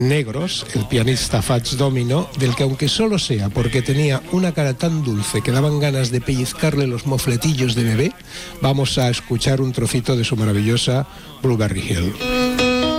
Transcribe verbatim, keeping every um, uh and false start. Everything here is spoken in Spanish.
Negros, el pianista Fats Domino, del que aunque solo sea porque tenía una cara tan dulce que daban ganas de pellizcarle los mofletillos de bebé, vamos a escuchar un trocito de su maravillosa Blueberry Hill.